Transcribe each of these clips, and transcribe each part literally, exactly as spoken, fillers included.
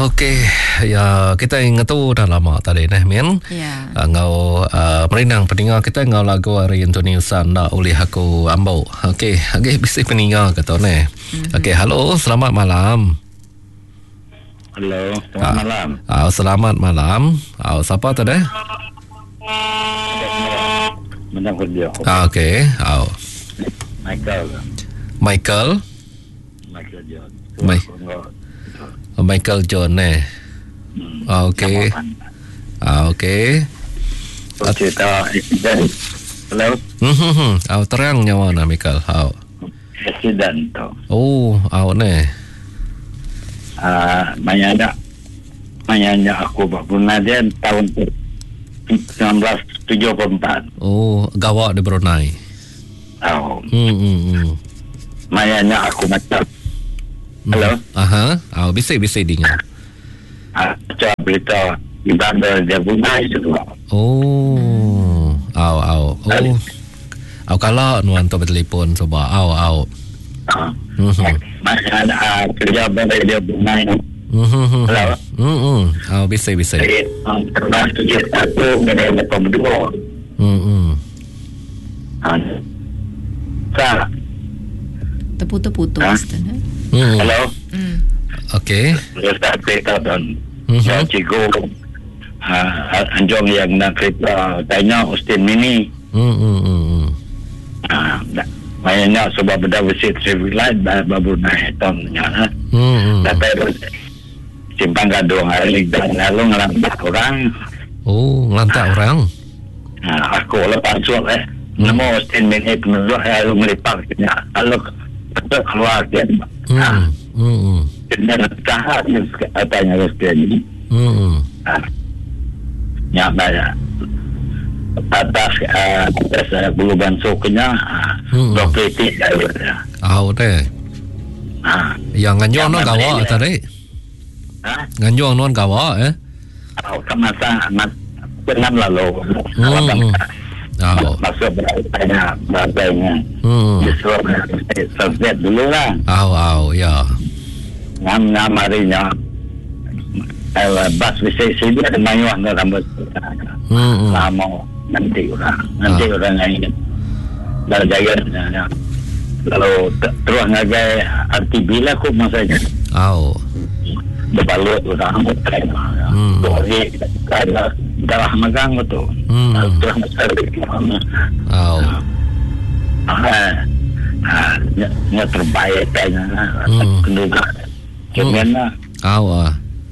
Okey, ya kita ingat tu dah lama tadi nih Min. Ya. Uh, ngau uh, merinang pendengar kita ngau lagu hari Indonesia nak oleh aku ambau. Okey, okey bisa pendengar kata nih. Mm-hmm. Okey, halo, selamat malam. Halo, selamat ah, malam. Ah, selamat malam. Ah, siapa tadi? Menang dia. Ah, okey. Ah. Michael. Michael. Michael John. Ma- Michael John eh. Hmm. Ah, okey. Ah, okey. Cerita insiden. Hello. Hmm. Ah, terang nyawa na Michael. Ah. Insiden tu. Oh, ah ne. Ah, mayanya. Mayanya aku Brunei dia tahun sembilan belas tujuh puluh empat. Oh, gawak di Brunei. Oh. Hmm, hmm, hmm. Mayanya aku macam. Halo. Aha, ah, bisa bisa dengar. Ah, baca berita di bandar dia Brunei itu. Oh, au au. Oh. Au kalau nuan tu bertelefon coba au au. Ah. Hmm. Masa ada kerja bandar dia Brunei. Hmm. Halo. Hmm. Hmm. Au bisa bisa. Terus tujuh satu mengenai pembunuh. Hmm. Hmm. Ah. Sa. Terputus-putus tu. Hmm. Halo. Hmm. Okey. Ustaz kereta dan Mhm. saya cikgu uh, anjong yang nak kereta tanya Austin Mini. Hmm. Hmm. Hmm. Uh, Mainnya sebab benda visit civilized baru naik tahunnya. Hmm. Tapi simpang gadung hari dan lalu ngelantak orang. Oh, ngelantak orang. Uh, aku lepas suap eh. Nama Austin Mini penunjuk lalu melipat. Lalu keluar dia. Hmm. Hmm. Dan tahan katanya Austin. Hmm. Ya, banyak atas uh, atas uh, bulu bansuknya Hmm. dua peti ya. Au deh. Ah, Yang nganjong non gawak tadi. ah, Nganjong non gawak eh. oh, masa mas enam lalu. Hmm. Au. Masuk bertanya bahasanya. Hmm. Justru subjek dulu lah. Au au ya. Ngam ngam harinya. Eh, bas bisa sini ada mayuan rambut. Hmm. Lama nanti orang nanti Ah. orang yang ingin dah jaya ya. Kalau te- terus ngagai arti bila aku masanya Au. berbalut orang bertanya Hmm. boleh kalau darah magang tu Hmm. terus masuk Au. ah nya terbaik tanya Hmm. kenduga kemana Au ah.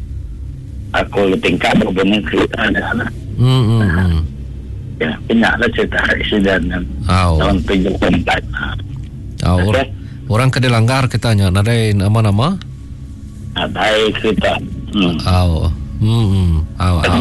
aku tingkat benar cerita ada Hmm. Hmm. Hmm. ya banyak lah cerita insiden Au. tahun tujuh puluh empat. Au. Or- orang kedai langgar kita nya nadai nama-nama. Ah, baik kita. Hmm. Au. Hmm. Au au.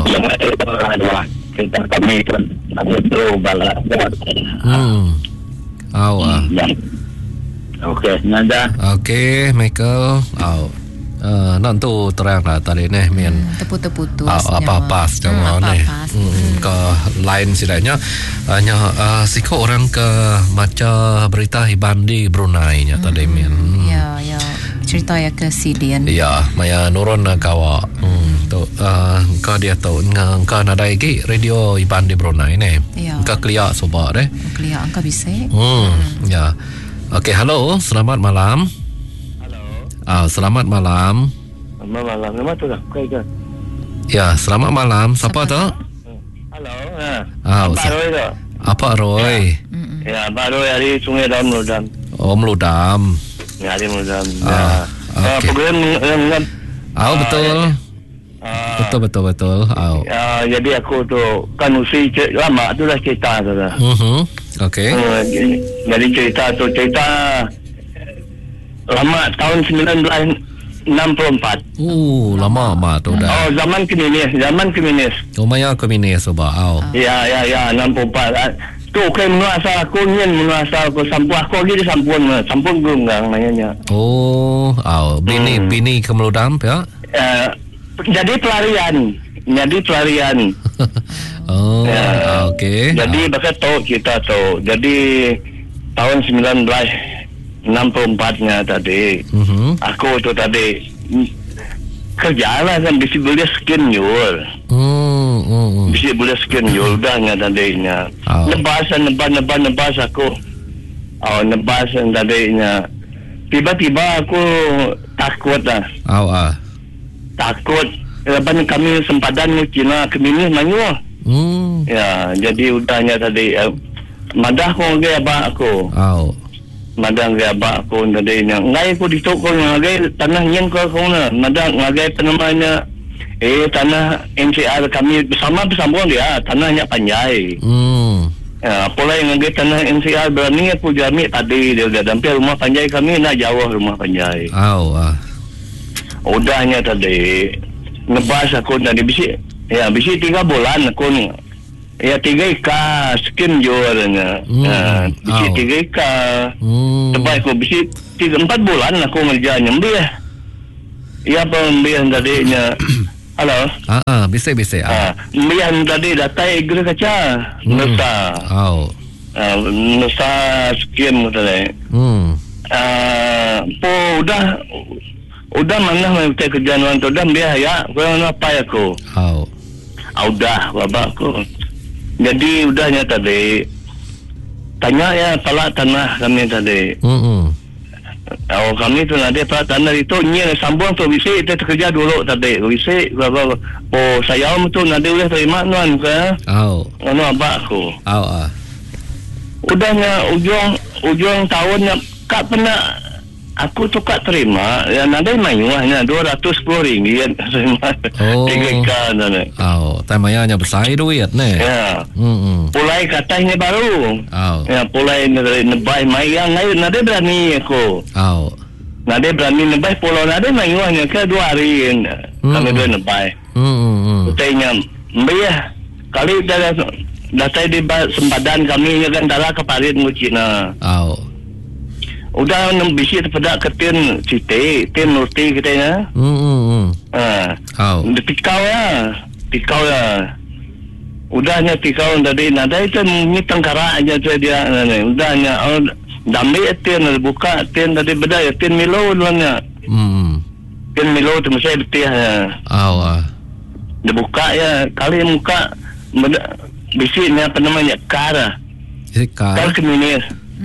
Kita kami kan ada tu balas. Hmm. Au ah. Okey, nada. Okey, Michael. Au. Uh, nak tu terang lah tadi ni Min. Hmm, terputus-putus. Ah, apa-apa Hmm, sejawa ni. apa-apa. Hmm, ke lain sidanya hanya uh, siko orang ke maca berita hiban di Brunei nya tadi Min. Hmm. Ya, ya. Cerita ya ke Sidian. Ya, maya nurun na kawa. Hmm, tu uh, ka dia tu nga ka nadai gi radio hiban di Brunei ni. Ya. Ka kelia soba deh. Kelia angka bisa. Hmm, ya. Okey, halo, selamat malam. Ah, selamat malam. Selamat malam. Nama tu dah. Kau kan. Ya, selamat malam. Siapa tu? Halo. Ha. Ah, Pak sa- Roy tu. apa Roy? Mm-mm. Ya, Pak Roy dari Sungai Dam Lodam. Oh, Meludam. Ya, di Lodam. Ah, Ya. okey. Program dengan Ah, betul. ah, Betul betul betul. Ah. ya, jadi aku tu kan usi ce- lama tu dah cerita tu dah. Mhm. Okey. Uh, jadi cerita tu cerita lama tahun sembilan belas enam puluh empat. Uh, lama mak tu dah. Oh, zaman komunis, zaman komunis. Oh, maya kemini soba. Au. Ya, ya, ya, enam puluh empat. Ah, tu kan menguasa aku nyen menguasa aku sampun aku lagi di sampun sampun belum gang namanya. Oh, au. Bini Hmm. bini ke Meludam ya? Uh, jadi pelarian, jadi pelarian. Oh, Ya. okey. Jadi bakal tahu kita tahu. Jadi tahun sembilan belas enam puluh empat nya tadi. Mhm. Aku tu tadi kerja lah kan bisi boleh skin yul. Hmm, hmm, hmm. Bisi boleh skin yul dah nya tadinya. Oh. Nebas nebas nebas nebas aku. Oh nebas tadinya. Tiba-tiba aku takut lah. Oh, ah. Takut. Lepas kami sempadan ni Cina kemini manyu. Hmm. Ya, jadi udahnya tadi uh, madah ko ge abak aku. Oh. Madah ge abak aku tadi nya. Ngai ko ditok ko ngai tanah yang ko ko na. Madah ngai penamanya eh tanah M C R kami bersama bersambung dia tanahnya panjai. Hmm. Ya, pula yang ngai tanah M C R berani aku jami tadi dia dah sampai rumah panjai kami nak jauh rumah panjai. Oh, ah. Udahnya tadi ngebas aku tadi bisi ya bisi tiga bulan aku ni ya tiga ika skin jualnya hmm. ya, bisi oh. tiga ika hmm. tepat aku bisi tiga empat bulan aku ngerjanya mbih ya apa mbih tadinya halo ah, ah bisa bisa ah mbih tadi datai gere kaca hmm. nusa oh uh, nusa skin tadi hmm ah po udah udah mana mau kita kerjaan orang tu dah biar ya kau apa ya aku oh ah, udah babakku jadi udahnya tadi tanya ya pala tanah kami tadi hmm oh kami tu ada pala tanah itu nyel sambung tu bisa kita kerja dulu tadi bisa baba oh saya tu ada boleh terima nuan ke oh anu abakku oh ah udahnya ujung ujung tahunnya kak pernah aku tu kak terima ya nanti mayuahnya dua ratus sepuluh ringgit oh tiga kan oh tamanya hanya besar duit ne ya hmm pulai katanya baru oh ya pulai nebay mai yang ngayon nanti berani aku oh nanti berani nebay pulau nanti mayuahnya ke dua hari kami dua nebay hmm katanya mbak kali dah datang di sempadan kami ya kan darah keparit ngucina oh udah enam bisi terpedak ke tin cite tin nurti kita ya hmm hmm ah oh tikau ya tikau ya udahnya tikau tadi nada itu ni tengkara aja tu dia udahnya oh damai tin buka tin tadi beda ya tin milo dulunya hmm tin milo tu mesti betul ya oh ah dia buka ya kali muka bisi ni apa namanya kara Kar. kar kemini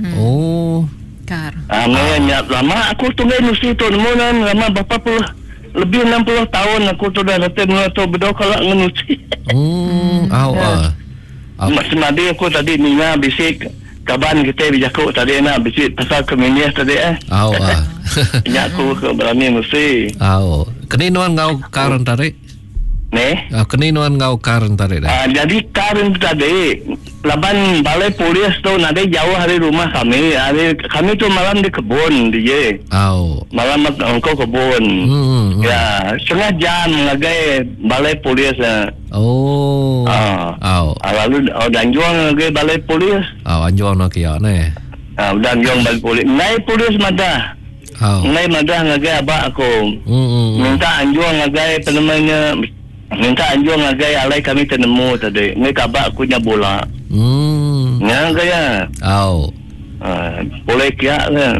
oh Kar. ah namanya lama aku tunggu nusi tu mula lama berapa puluh lebih enam puluh tahun aku tu dah datang tu bedo kalau ngusi hmm oh ah Mas Madi aku tadi ninya bisik kaban kita bijaku tadi nak bisik pasal kemini tadi eh oh ah nya aku ke berani nusi oh keninuan ngau karan tarik ne ah keninuan ngau karan tarik dah ah jadi karen tadi laban balai polis tu nanti jauh hari rumah kami hari kami tu malam di kebun dia oh malam engkau kebun hmm ya setengah jam ngagai balai polis ya oh ah oh ah, lalu oh, dan juang ngagai balai polis oh anjuang nak kia ne ah dan juang balai polis naik polis madah oh naik madah ngagai abak aku hmm minta anjuang ngagai penamanya minta anjuang ngagai alai kami tenemu tadi ngai kabak aku nya bola hmm nya gaya oh ah boleh kia kan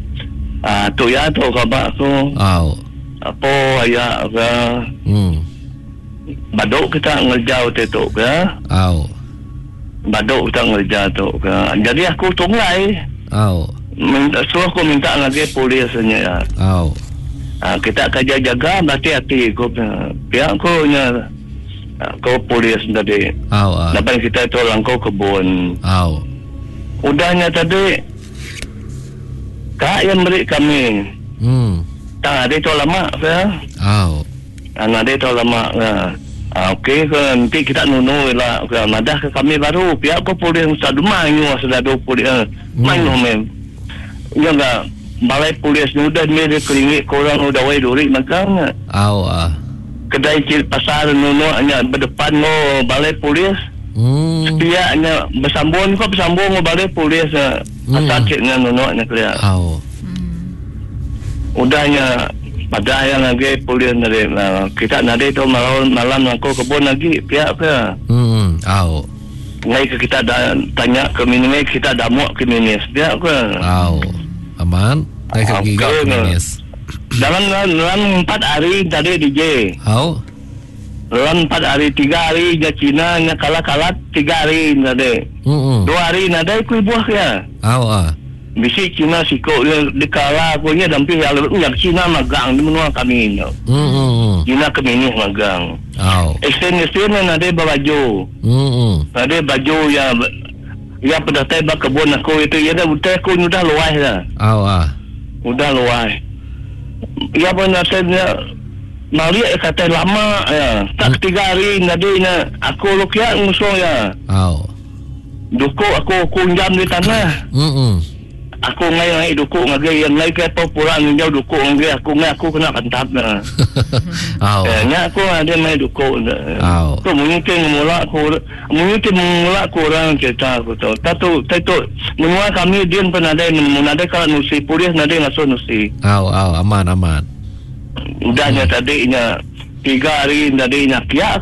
ah tu ya tu kabak aku oh apa ya ke hmm baduk kita ngerjau tu ke oh baduk kita ngerjau tu ke jadi aku tunglai oh minta suruh aku minta lagi polisnya ya oh ah kita kerja jaga hati-hati aku pihak aku nya kau polis tadi oh ah dapat kita tu langkau kebun oh udahnya tadi kak yang beri kami hmm tak ada tu lama ya oh tak ada tu lama ya ah, okey ke nanti kita nunu lah ke madah ke kami baru pihak kau polis sudah mayu sudah dua polis mayu mem ya enggak balai polis ni udah mere keringit korang udah wai duri makanya oh ah kedai cil pasar nunu hanya berdepan no balai polis hmm dia hanya bersambung kau bersambung no balai polis Hmm. asal ceknya nunu hanya kelihatan oh udahnya pada yang lagi polis dari uh, kita nanti tu malam malam aku kebun lagi pihak ke hmm oh ngai ke kita da, tanya ke mini kita damu ke mini pihak ke oh aman naik ke Okay, gigak no. minis Dalam dalam empat hari tadi D J. Hau. Dalam empat hari, tiga hari je Cina nya kalah-kalah tiga hari tadi. Hmm. Dua hari nadai kui buah ya. Hau ah. Bisi Cina siko dia dikala punya damping yang yang Cina magang di menua kami. Hmm. Cina kemini magang. Hau. Extend-extend nadai baju. Hmm. Nadai baju ya ya pedatai ba kebun aku itu ya dah udah aku sudah luai dah. Hau ah. Udah luai. Ya benar saya Malia kata lama ya. Tak tiga hari nadina aku lukia musuh ya. Hau. Duku aku kunjam di tanah. Hmm. Aku ngai ngai duku ngai yang ngai ke pulang jauh duku ngai aku ngai aku kena kentap na. Hau. Eh nya aku ada mai duku. Hau. Tu mungkin mula aku mungkin mula kurang cerita aku tu. Tatu tatu menua kami dia pernah ada menada kalau nusi polis nada ngaso nusi. Hau hau aman aman. Udahnya tadi nya tiga hari tadi nya kia